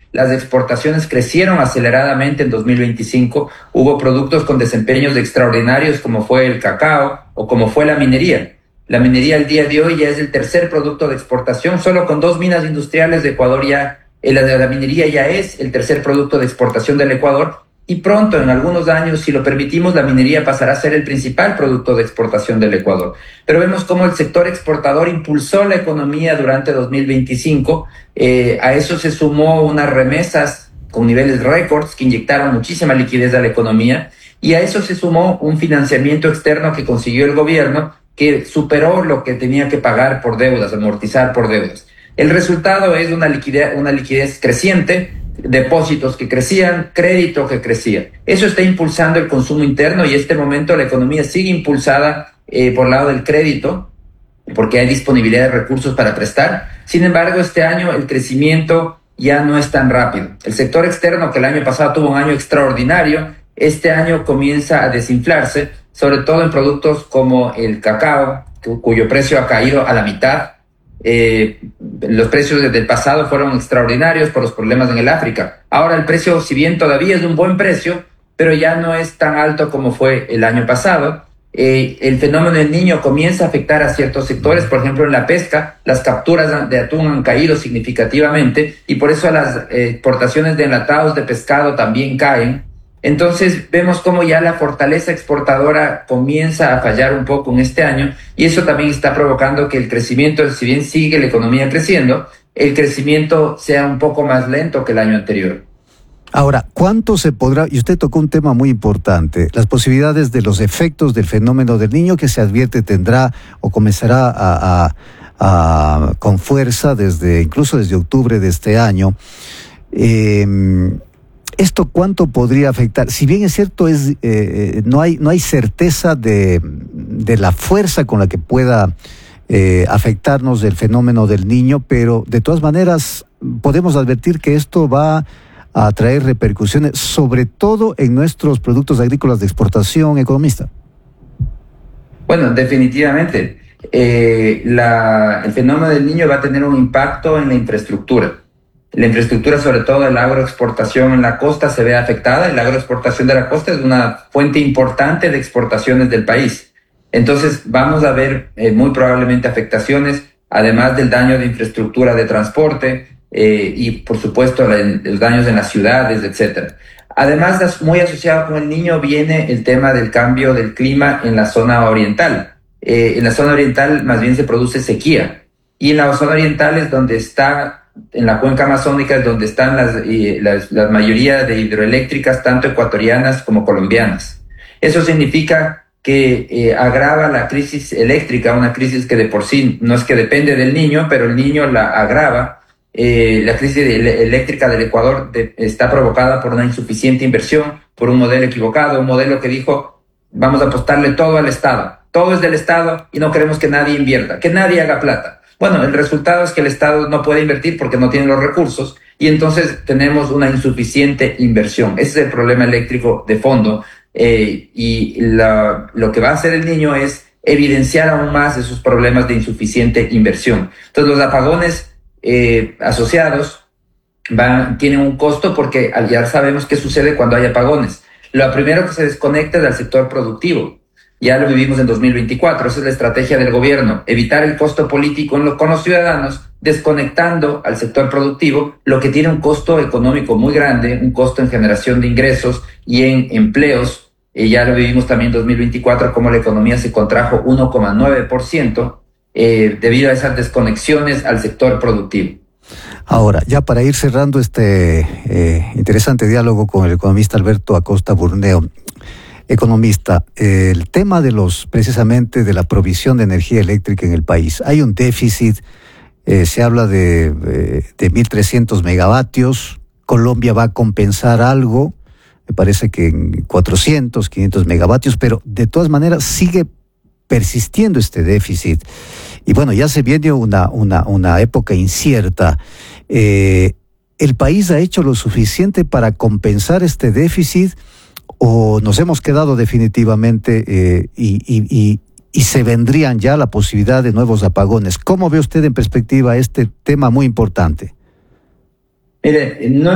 las exportaciones crecieron aceleradamente en 2025. Hubo productos con desempeños extraordinarios como fue el cacao o como fue la minería. La minería al día de hoy ya es el tercer producto de exportación, solo con 2 minas industriales de Ecuador ya, la minería ya es el tercer producto de exportación del Ecuador, y pronto, en algunos años, si lo permitimos, la minería pasará a ser el principal producto de exportación del Ecuador. Pero vemos cómo el sector exportador impulsó la economía durante 2025, a eso se sumó unas remesas con niveles récords que inyectaron muchísima liquidez a la economía, y a eso se sumó un financiamiento externo que consiguió el gobierno, que superó lo que tenía que pagar por deudas, amortizar por deudas. El resultado es una liquidez creciente, depósitos que crecían, crédito que crecía. Eso está impulsando el consumo interno, y en este momento la economía sigue impulsada por el lado del crédito, porque hay disponibilidad de recursos para prestar. Sin embargo, este año el crecimiento ya no es tan rápido. El sector externo, que el año pasado tuvo un año extraordinario, este año comienza a desinflarse, sobre todo en productos como el cacao, cuyo precio ha caído a la mitad. Los precios desde el pasado fueron extraordinarios por los problemas en el África. Ahora el precio, si bien todavía es de un buen precio, pero ya no es tan alto como fue el año pasado. El fenómeno del Niño comienza a afectar a ciertos sectores. Por ejemplo, en la pesca, las capturas de atún han caído significativamente, y por eso las exportaciones de enlatados de pescado también caen. Entonces vemos cómo ya la fortaleza exportadora comienza a fallar un poco en este año, y eso también está provocando que el crecimiento, si bien sigue la economía creciendo, el crecimiento sea un poco más lento que el año anterior. Ahora, ¿cuánto se podrá? Y usted tocó un tema muy importante, las posibilidades de los efectos del fenómeno del Niño, que se advierte tendrá o comenzará con fuerza incluso desde octubre de este año. ¿Esto cuánto podría afectar? Si bien es cierto, no hay certeza de la fuerza con la que pueda afectarnos el fenómeno del Niño, pero de todas maneras podemos advertir que esto va a traer repercusiones, sobre todo en nuestros productos agrícolas de exportación, economista. Bueno, definitivamente. El fenómeno del Niño va a tener un impacto en la infraestructura. La infraestructura, sobre todo de la agroexportación en la costa, se ve afectada. La agroexportación de la costa es una fuente importante de exportaciones del país. Entonces vamos a ver muy probablemente afectaciones, además del daño de infraestructura de transporte y por supuesto los daños en las ciudades, etcétera. Además, muy asociado con el Niño viene el tema del cambio del clima en la zona oriental. En la zona oriental más bien se produce sequía, y en la zona oriental es donde está, en la cuenca amazónica, es donde están la mayoría de hidroeléctricas, tanto ecuatorianas como colombianas. Eso significa que agrava la crisis eléctrica, una crisis que de por sí no es que depende del Niño, pero el Niño la agrava. La crisis eléctrica del Ecuador está provocada por una insuficiente inversión, por un modelo equivocado, un modelo que dijo: vamos a apostarle todo al Estado, todo es del Estado y no queremos que nadie invierta, que nadie haga plata. Bueno, el resultado es que el Estado no puede invertir porque no tiene los recursos, y entonces tenemos una insuficiente inversión. Ese es el problema eléctrico de fondo, y lo que va a hacer el Niño es evidenciar aún más esos problemas de insuficiente inversión. Entonces los apagones asociados tienen un costo, porque ya sabemos qué sucede cuando hay apagones. Lo primero que se desconecta es al sector productivo. Ya lo vivimos en 2024, esa es la estrategia del gobierno: evitar el costo político con los ciudadanos, desconectando al sector productivo, lo que tiene un costo económico muy grande, un costo en generación de ingresos y en empleos. Ya lo vivimos también en 2024, como la economía se contrajo 1,9%, debido a esas desconexiones al sector productivo. Ahora, ya para ir cerrando este interesante diálogo con el economista Alberto Acosta Burneo. Economista, el tema precisamente de la provisión de energía eléctrica en el país. Hay un déficit, se habla de 1.300 megavatios, Colombia va a compensar algo, me parece que en 400, 500 megavatios, pero de todas maneras sigue persistiendo este déficit. Y bueno, ya se viene una época incierta. ¿El país ha hecho lo suficiente para compensar este déficit, o nos hemos quedado definitivamente y se vendrían ya la posibilidad de nuevos apagones? ¿Cómo ve usted en perspectiva este tema muy importante? Mire, no